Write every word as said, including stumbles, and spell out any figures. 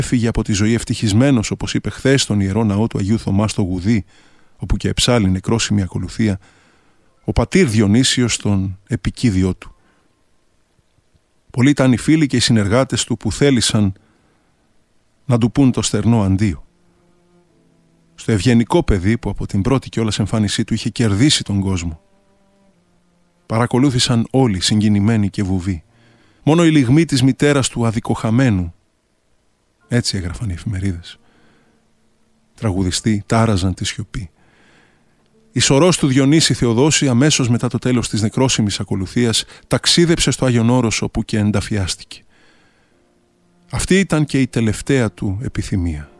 έφυγε από τη ζωή ευτυχισμένος, όπως είπε χθες, στον Ιερό Ναό του Αγίου Θωμά στο Γουδί, όπου και εψάλλει νεκρόσιμη ακολουθία, ο πατήρ Διονύσιος τον επικίδιό του. Πολλοί ήταν οι φίλοι και οι συνεργάτες του που θέλησαν να του πούν το στερνό αντίο. Στο ευγενικό παιδί που από την πρώτη κιόλας εμφάνισή του είχε κερδίσει τον κόσμο, παρακολούθησαν όλοι συγκινημένοι και βουβοί. Μόνο η λυγμή της μητέρας του αδικοχαμένου, έτσι έγραφαν οι εφημερίδες, τραγουδιστή, τάραζαν τη σιωπή. Η σωρός του Διονύση Θεοδόση αμέσως μετά το τέλος της νεκρόσιμης ακολουθίας ταξίδεψε στο Άγιον Όρος, όπου και ενταφιάστηκε. Αυτή ήταν και η τελευταία του επιθυμία.